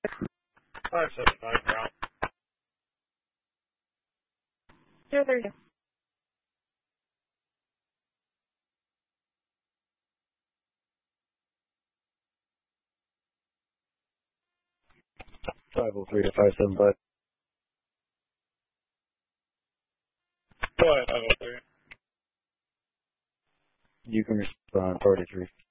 575 ground. Sure, there's 503 to 575. Go ahead, 503. You can respond, 43.